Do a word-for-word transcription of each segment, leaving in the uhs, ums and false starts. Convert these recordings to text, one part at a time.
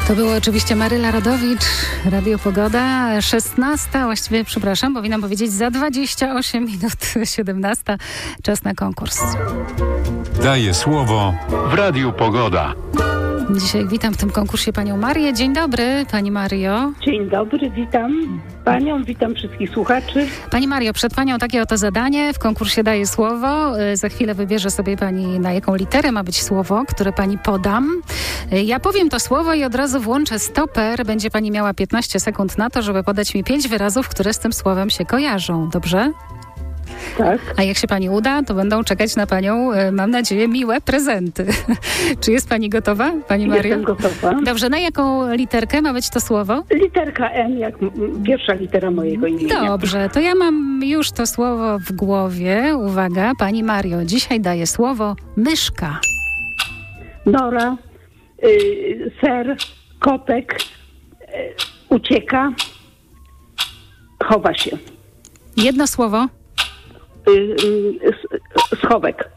To była oczywiście Maryla Rodowicz, Radio Pogoda, szesnasta, właściwie przepraszam, powinnam powiedzieć za dwadzieścia osiem minut, siedemnasta, czas na konkurs. Daję słowo w Radiu Pogoda. Dzisiaj witam w tym konkursie panią Marię. Dzień dobry, pani Mario. Dzień dobry, witam panią, witam wszystkich słuchaczy. Pani Mario, przed panią takie oto zadanie. W konkursie daję słowo. Za chwilę wybierze sobie pani, na jaką literę ma być słowo, które pani podam. Ja powiem to słowo i od razu włączę stoper. Będzie pani miała piętnaście sekund na to, żeby podać mi pięć wyrazów, które z tym słowem się kojarzą. Dobrze? Tak. A jak się pani uda, to będą czekać na panią, mam nadzieję, miłe prezenty. Czy jest pani gotowa, pani Mario? Jestem gotowa. Dobrze, na jaką literkę ma być to słowo? Literka M, jak m- pierwsza litera mojego imienia. Dobrze, to ja mam już to słowo w głowie. Uwaga, pani Mario, dzisiaj daję słowo myszka. Nora, y, ser, kotek, y, ucieka, chowa się. Jedno słowo. Y, y, s- schowek.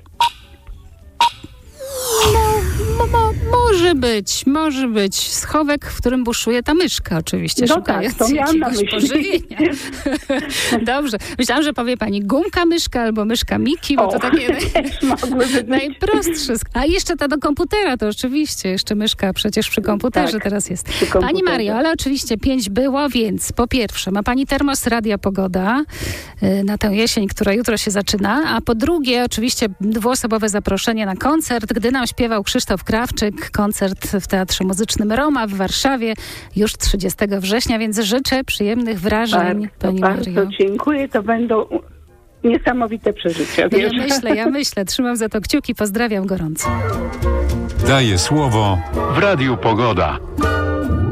Mo, mo, może być, może być. Schowek, w którym buszuje ta myszka oczywiście, No szukając tak, to miałam na jakiegoś myśli. pożywienia. Dobrze. Myślałam, że powie pani gumka myszka albo myszka Miki, bo O, to takie też mogłyby być. najprostsze. A jeszcze ta do komputera, to oczywiście, jeszcze myszka przecież przy komputerze Tak, teraz jest. przy komputerze. Pani Mario, ale oczywiście pięć było, więc po pierwsze ma pani termos Radia Pogoda y, na tę jesień, która jutro się zaczyna, a po drugie oczywiście dwuosobowe zaproszenie na koncert, gdy nam śpiewał Krzysztof Krawczyk, koncert w Teatrze Muzycznym Roma w Warszawie już trzydziestego września, więc życzę przyjemnych wrażeń, Bardzo, pani bardzo Mario. dziękuję, to będą niesamowite przeżycia. No ja wiesz? myślę, ja myślę, trzymam za to kciuki, pozdrawiam gorąco. Daję słowo w Radiu Pogoda.